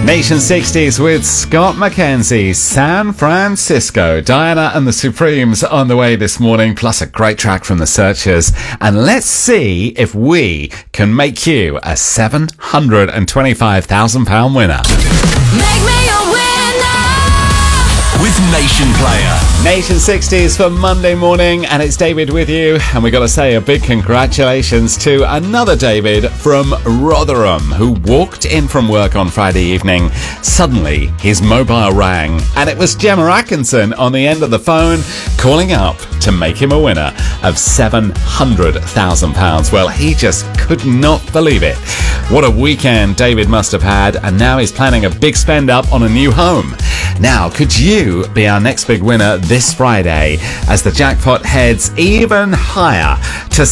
Nation 60s with Scott McKenzie, San Francisco. Diana and the Supremes on the way this morning, plus a great track from the Searchers. And let's see if we can make you a £725,000 winner. Make me a winner with Nation Player. Nation 60s for Monday morning, and it's David with you. And we got to say a big congratulations to another David from Rotherham who walked in from work on Friday evening. Suddenly, his mobile rang, and it was Gemma Atkinson on the end of the phone calling up to make him a winner of £700,000. Well, he just could not believe it. What a weekend David must have had, and now he's planning a big spend up on a new home. Now, could you be our next big winner this Friday as the jackpot heads even higher to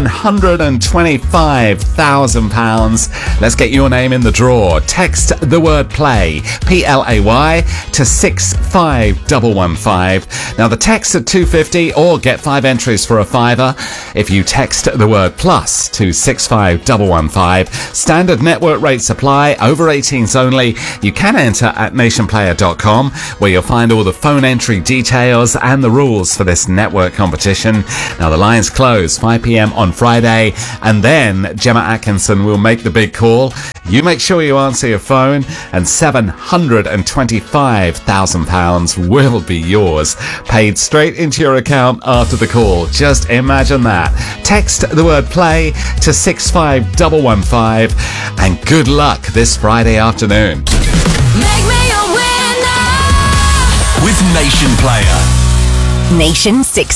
£725,000? Let's get your name in the draw. Text the word play, PLAY, to 65115. Now, the text at 250 or get 5 entries for a fiver if you text the word plus to 65115. Standard network rates apply, over 18s only. You can enter at nationplayer.com, where you'll find all the phone entry details and the rules for this network competition. Now, the lines close 5 p.m. on Friday, and then Gemma Atkinson will make the big call. You make sure you answer your phone, and £725,000 will be yours, paid straight into your account after the call. Just imagine that. Text the word play to 65115, and good luck this Friday afternoon. Make me a winner with Nation Player. Nation 60.